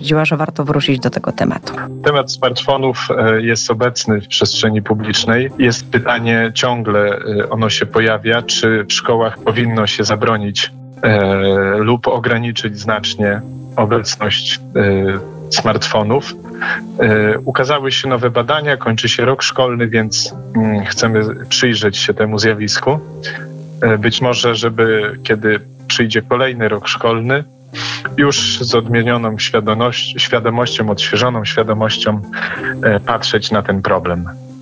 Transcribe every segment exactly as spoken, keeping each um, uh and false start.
stwierdziła, że warto wrócić do tego tematu. Temat smartfonów jest obecny w przestrzeni publicznej. Jest pytanie ciągle, ono się pojawia, czy w szkołach powinno się zabronić e, lub ograniczyć znacznie obecność e, smartfonów. E, ukazały się nowe badania, kończy się rok szkolny, więc mm, chcemy przyjrzeć się temu zjawisku. E, być może, żeby kiedy przyjdzie kolejny rok szkolny, już z odmienioną świadomość, świadomością, odświeżoną świadomością e, patrzeć na ten problem.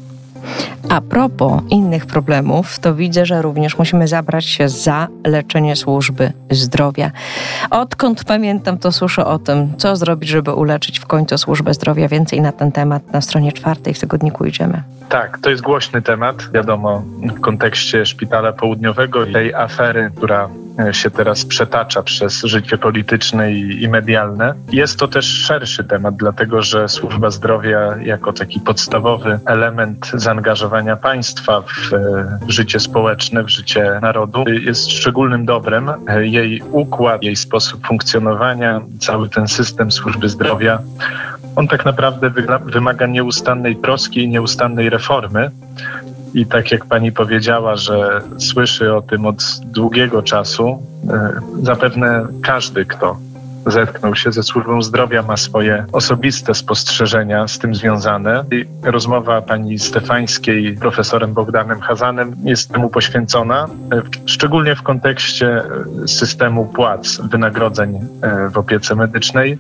A propos innych problemów, to widzę, że również musimy zabrać się za leczenie służby zdrowia. Odkąd pamiętam, to słyszę o tym, co zrobić, żeby uleczyć w końcu służbę zdrowia. Więcej na ten temat na stronie czwartej w tygodniku Idziemy. Tak, to jest głośny temat, wiadomo, w kontekście Szpitala Południowego i tej afery, która się teraz przetacza przez życie polityczne i, i medialne. Jest to też szerszy temat, dlatego że służba zdrowia jako taki podstawowy element zaangażowania państwa w, w życie społeczne, w życie narodu jest szczególnym dobrem. Jej układ, jej sposób funkcjonowania, cały ten system służby zdrowia, on tak naprawdę wymaga nieustannej troski i nieustannej reformy. I tak jak pani powiedziała, że słyszy o tym od długiego czasu, zapewne każdy, kto zetknął się ze służbą zdrowia, ma swoje osobiste spostrzeżenia z tym związane. I rozmowa pani Stefańskiej z profesorem Bogdanem Hazanem jest temu poświęcona, szczególnie w kontekście systemu płac, wynagrodzeń w opiece medycznej.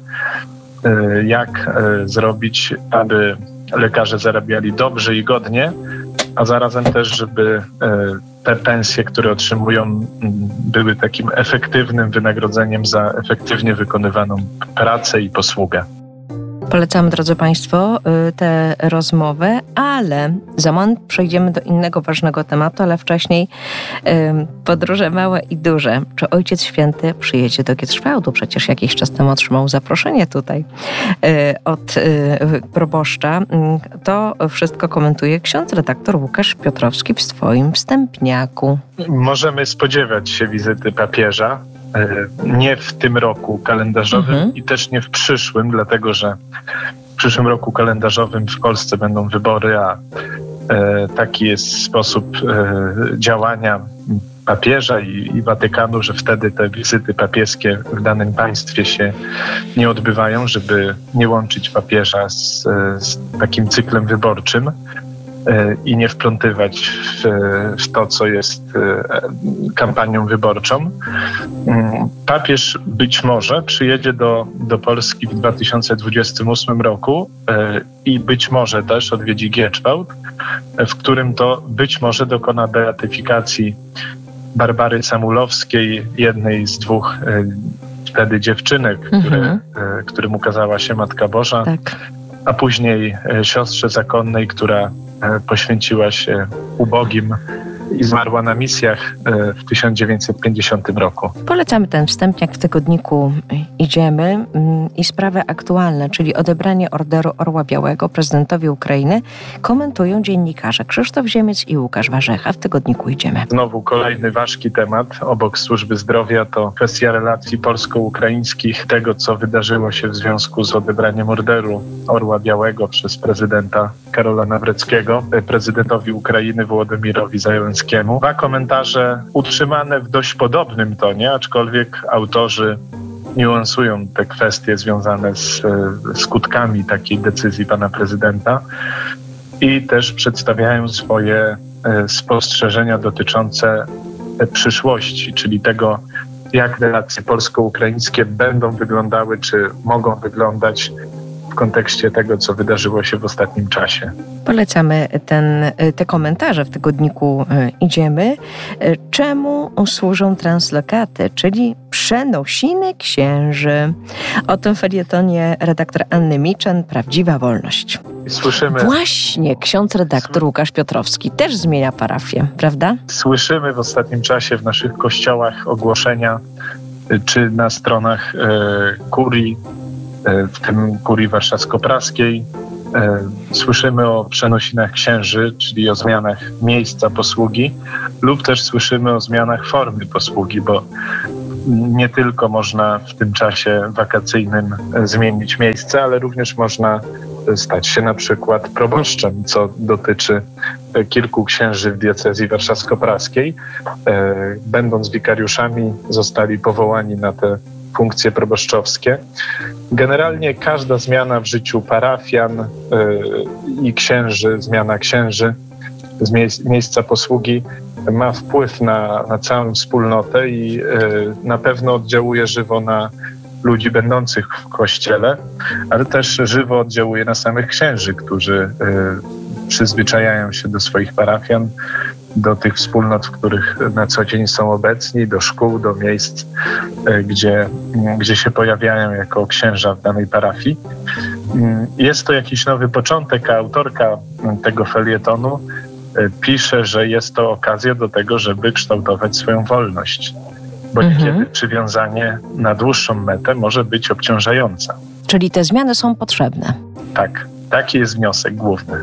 Jak zrobić, aby lekarze zarabiali dobrze i godnie, a zarazem też, żeby te pensje, które otrzymują, były takim efektywnym wynagrodzeniem za efektywnie wykonywaną pracę i posługę. Polecam, drodzy Państwo, tę rozmowę, ale za moment przejdziemy do innego ważnego tematu, ale wcześniej podróże małe i duże. Czy Ojciec Święty przyjedzie do Gietrzwałdu? Przecież jakiś czas temu otrzymał zaproszenie tutaj od proboszcza. To wszystko komentuje ksiądz redaktor Łukasz Piotrowski w swoim wstępniaku. Możemy spodziewać się wizyty papieża. Nie w tym roku kalendarzowym mhm. i też nie w przyszłym, dlatego że w przyszłym roku kalendarzowym w Polsce będą wybory, a e, taki jest sposób e, działania papieża i, i Watykanu, że wtedy te wizyty papieskie w danym państwie się nie odbywają, żeby nie łączyć papieża z, z takim cyklem wyborczym i nie wplątywać w, w to, co jest kampanią wyborczą. Papież być może przyjedzie do, do Polski w dwa tysiące dwudziestym ósmym roku i być może też odwiedzi Gieczwałd, w którym to być może dokona beatyfikacji Barbary Samulowskiej, jednej z dwóch wtedy dziewczynek, mhm. które, którym ukazała się Matka Boża, tak. a później siostrze zakonnej, która poświęciła się ubogim i zmarła na misjach w tysiąc dziewięćset pięćdziesiątym roku. Polecamy ten wstępniak w tygodniku Idziemy i sprawy aktualne, czyli odebranie Orderu Orła Białego prezydentowi Ukrainy, komentują dziennikarze Krzysztof Ziemiec i Łukasz Warzecha w tygodniku Idziemy. Znowu kolejny ważki temat obok służby zdrowia to kwestia relacji polsko-ukraińskich, tego co wydarzyło się w związku z odebraniem Orderu Orła Białego przez prezydenta Karola Nawreckiego prezydentowi Ukrainy Wołodymyrowi Zełenskiemu. Dwa komentarze utrzymane w dość podobnym tonie, aczkolwiek autorzy niuansują te kwestie związane z skutkami takiej decyzji pana prezydenta i też przedstawiają swoje spostrzeżenia dotyczące przyszłości, czyli tego, jak relacje polsko-ukraińskie będą wyglądały, czy mogą wyglądać w kontekście tego, co wydarzyło się w ostatnim czasie. Polecamy ten, te komentarze w tygodniku Idziemy. Czemu służą translokaty, czyli przenosiny księży? O tym felietonie redaktor Anny Miczan, Prawdziwa Wolność. Słyszymy... Właśnie ksiądz redaktor Łukasz Piotrowski też zmienia parafię, prawda? Słyszymy w ostatnim czasie w naszych kościołach ogłoszenia, czy na stronach e, kurii, w tym kurii warszawsko-praskiej. Słyszymy o przenosinach księży, czyli o zmianach miejsca posługi, lub też słyszymy o zmianach formy posługi, bo nie tylko można w tym czasie wakacyjnym zmienić miejsce, ale również można stać się na przykład proboszczem, co dotyczy kilku księży w diecezji warszawsko-praskiej. Będąc wikariuszami, zostali powołani na te funkcje proboszczowskie. Generalnie każda zmiana w życiu parafian i księży, zmiana księży z miejsc, miejsca posługi ma wpływ na, na całą wspólnotę i na pewno oddziałuje żywo na ludzi będących w kościele, ale też żywo oddziałuje na samych księży, którzy przyzwyczajają się do swoich parafian, do tych wspólnot, w których na co dzień są obecni, do szkół, do miejsc, gdzie, gdzie się pojawiają jako księża w danej parafii. Jest to jakiś nowy początek, a autorka tego felietonu pisze, że jest to okazja do tego, żeby kształtować swoją wolność, bo niekiedy mhm. przywiązanie na dłuższą metę może być obciążająca. Czyli te zmiany są potrzebne. Tak, taki jest wniosek główny.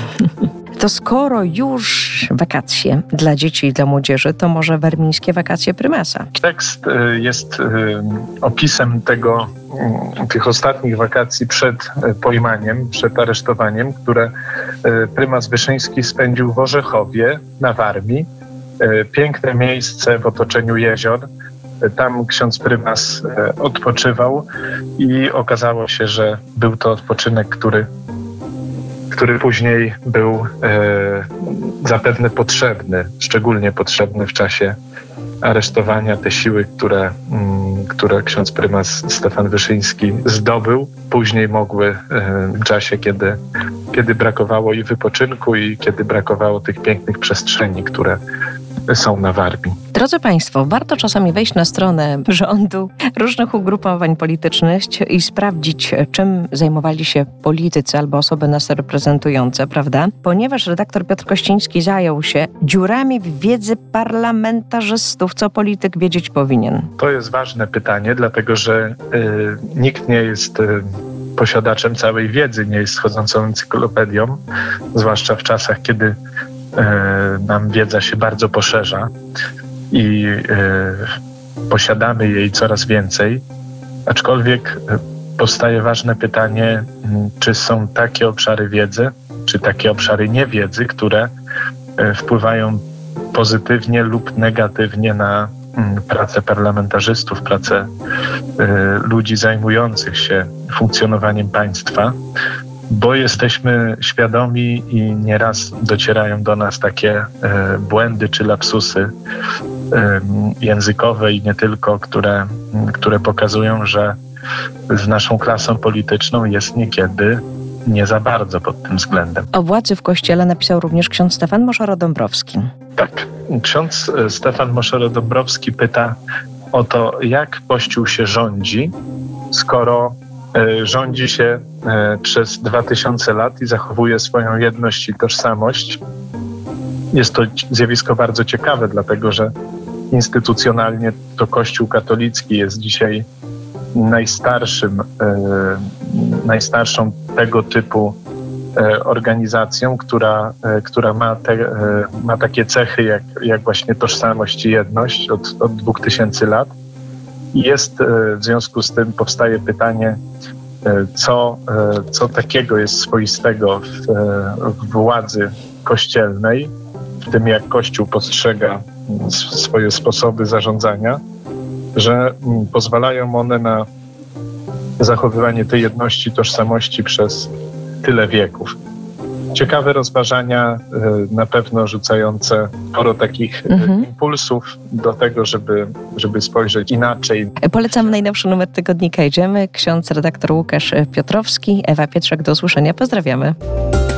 To skoro już wakacje dla dzieci i dla młodzieży, to może wermińskie wakacje prymasa. Tekst jest opisem tego, tych ostatnich wakacji przed pojmaniem, przed aresztowaniem, które prymas Wyszyński spędził w Orzechowie na Warmii. Piękne miejsce w otoczeniu jezior. Tam ksiądz prymas odpoczywał i okazało się, że był to odpoczynek, który który później był e, zapewne potrzebny, szczególnie potrzebny w czasie aresztowania. Te siły, które, m, które ksiądz prymas Stefan Wyszyński zdobył, później mogły e, w czasie, kiedy, kiedy brakowało i wypoczynku, i kiedy brakowało tych pięknych przestrzeni, które są na Warmii. Drodzy Państwo, warto czasami wejść na stronę rządu, różnych ugrupowań politycznych i sprawdzić, czym zajmowali się politycy albo osoby nas reprezentujące, prawda? Ponieważ redaktor Piotr Kościński zajął się dziurami w wiedzy parlamentarzystów, co polityk wiedzieć powinien. To jest ważne pytanie, dlatego że y, nikt nie jest y, posiadaczem całej wiedzy, nie jest chodzącą encyklopedią, zwłaszcza w czasach, kiedy nam wiedza się bardzo poszerza i posiadamy jej coraz więcej, aczkolwiek powstaje ważne pytanie, czy są takie obszary wiedzy, czy takie obszary niewiedzy, które wpływają pozytywnie lub negatywnie na pracę parlamentarzystów, pracę ludzi zajmujących się funkcjonowaniem państwa. Bo jesteśmy świadomi i nieraz docierają do nas takie e, błędy czy lapsusy e, językowe i nie tylko, które, które pokazują, że z naszą klasą polityczną jest niekiedy nie za bardzo pod tym względem. O władzy w Kościele napisał również ksiądz Stefan Moszoro-Dąbrowski. Tak. Ksiądz Stefan Moszoro-Dąbrowski pyta o to, jak Kościół się rządzi, skoro rządzi się przez dwa tysiące lat i zachowuje swoją jedność i tożsamość. Jest to zjawisko bardzo ciekawe, dlatego że instytucjonalnie to Kościół katolicki jest dzisiaj najstarszym, najstarszą tego typu organizacją, która, która ma, te, ma takie cechy jak, jak właśnie tożsamość i jedność od, od dwóch tysięcy lat. I jest w związku z tym powstaje pytanie, co, co takiego jest swoistego w, w władzy kościelnej, w tym jak Kościół postrzega swoje sposoby zarządzania, że pozwalają one na zachowywanie tej jedności, tożsamości przez tyle wieków. Ciekawe rozważania, na pewno rzucające sporo takich mhm. impulsów do tego, żeby, żeby spojrzeć inaczej. Polecam najnowszy numer tygodnika Idziemy. Ksiądz redaktor Łukasz Piotrowski, Ewa Pietrzak, do usłyszenia. Pozdrawiamy.